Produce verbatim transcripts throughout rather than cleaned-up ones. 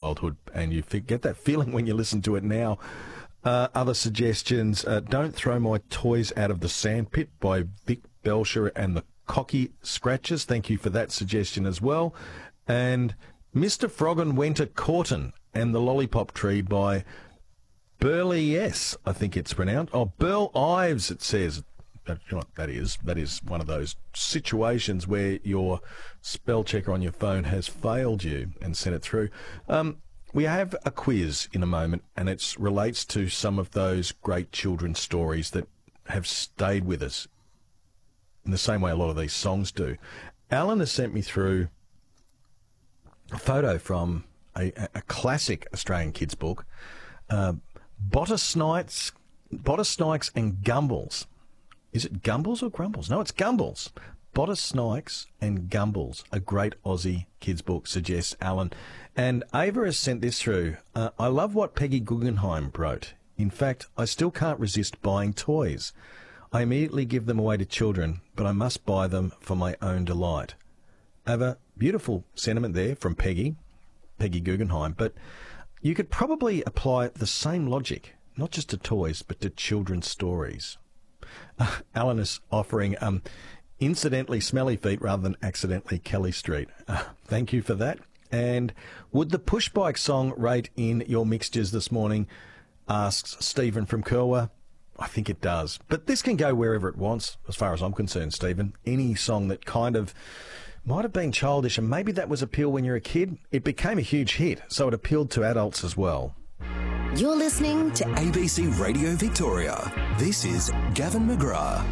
childhood, and you get that feeling when you listen to it now. Uh, other suggestions, uh, Don't Throw My Toys Out of the Sandpit by Vic Belcher and the Cocky Scratchers. Thank you for that suggestion as well. And Mister Froggen Went a Courtin' and the Lollipop Tree by Burley S, I think it's pronounced. Oh, Burl Ives, it says. That, you know what that is? That is one of those situations where your spell checker on your phone has failed you and sent it through. Um, we have a quiz in a moment, and it relates to some of those great children's stories that have stayed with us in the same way a lot of these songs do. Alan has sent me through a photo from a, a classic Australian kids book, uh, Bottersnikes, Bottersnikes and Gumballs. Is it Gumballs or Grumbles? No, it's Gumballs. Bottersnikes and Gumballs, a great Aussie kids book, suggests Alan. And Ava has sent this through. Uh, I love what Peggy Guggenheim wrote. In fact, I still can't resist buying toys. I immediately give them away to children, but I must buy them for my own delight. Ava, beautiful sentiment there from Peggy, Peggy Guggenheim, but you could probably apply the same logic, not just to toys, but to children's stories. Uh, Alan is offering um, incidentally Smelly Feet rather than accidentally Kelly Street. Uh, thank you for that. And would the push bike song rate in your mixtures this morning, asks Stephen from Curwa. I think it does. But this can go wherever it wants, as far as I'm concerned, Stephen. Any song that kind of might have been childish, and maybe that was appeal when you're a kid. It became a huge hit, so it appealed to adults as well. You're listening to A B C Radio Victoria. This is Gavin McGrath.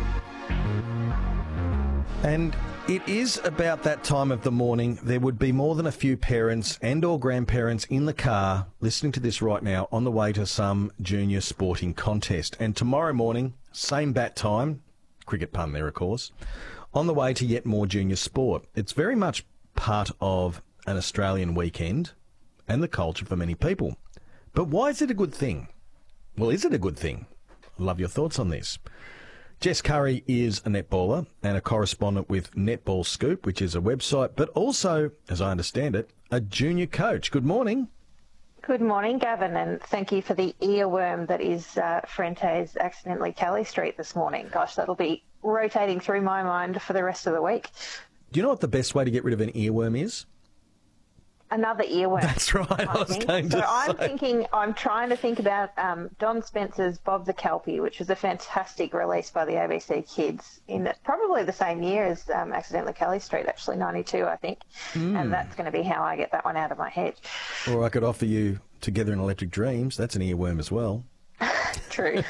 And it is about that time of the morning. There would be more than a few parents and or grandparents in the car listening to this right now on the way to some junior sporting contest. And tomorrow morning, same bat time, cricket pun there, of course, on the way to yet more junior sport. It's very much part of an Australian weekend and the culture for many people. But why is it a good thing? Well, is it a good thing? I'd love your thoughts on this. Jess Curry is a netballer and a correspondent with Netball Scoop, which is a website, but also, as I understand it, a junior coach. Good morning. Good morning, Gavin, and thank you for the earworm that is uh, Frente's Accidentally Kelly Street this morning. Gosh, that'll be rotating through my mind for the rest of the week. Do you know what the best way to get rid of an earworm is? Another earworm. That's right. I, I was think. going to so say. I'm thinking, I'm trying to think about um, Don Spencer's Bob the Kelpie, which was a fantastic release by the A B C Kids in probably the same year as um, Accidentally Kelly Street, actually ninety-two, I think. Mm. And that's going to be how I get that one out of my head. Or I could offer you Together in Electric Dreams. That's an earworm as well. True.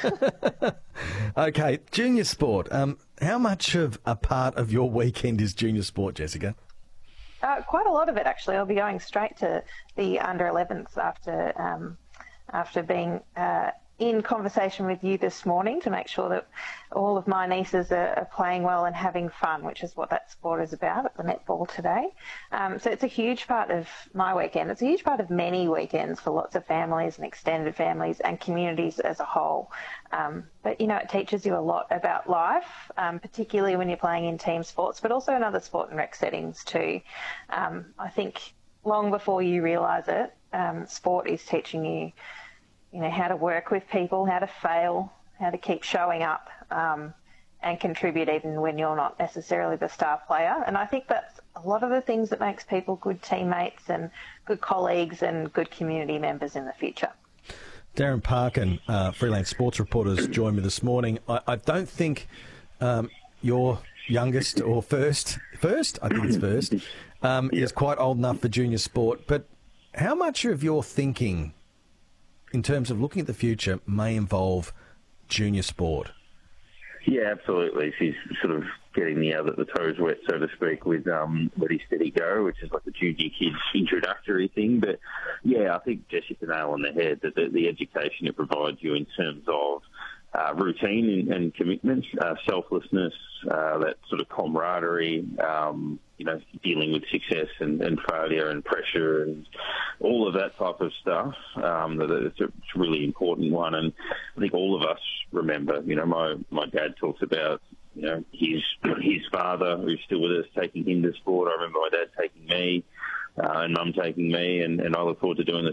Okay, junior sport. Um, how much of a part of your weekend is junior sport, Jessica? Uh, quite a lot of it, actually. I'll be going straight to the under elevens after um, after being uh, in conversation with you this morning to make sure that all of my nieces are, are playing well and having fun, which is what that sport is about at the netball today. Um, so it's a huge part of my weekend. It's a huge part of many weekends for lots of families and extended families and communities as a whole. Um, but, you know, it teaches you a lot about life, um, particularly when you're playing in team sports, but also in other sport and rec settings too. Um, I think long before you realise it, um, sport is teaching you, you know, how to work with people, how to fail, how to keep showing up um, and contribute even when you're not necessarily the star player. And I think that's a lot of the things that makes people good teammates and good colleagues and good community members in the future. Darren Parkin, uh, freelance sports reporters, joined me this morning. I, I don't think um, your youngest or first, first, I think it's first, um, is quite old enough for junior sport. But how much of your thinking in terms of looking at the future may involve junior sport? Yeah, absolutely. She's sort of getting the other the toes wet, so to speak, with um, Ready, Steady, Go, which is like the junior kids introductory thing. But yeah, I think Jess hit the nail on the head that the, the education it provides you in terms of uh, routine and, and commitment, uh, selflessness, uh, that sort of camaraderie, um, you know, dealing with success and, and failure and pressure and all of that type of stuff. Um, that it's a really important one. And I think all of us remember, you know, my, my dad talks about, you know, his, his father, who's still with us, taking him to sport. I remember my dad taking me, uh, and mum taking me, and, and I look forward to doing the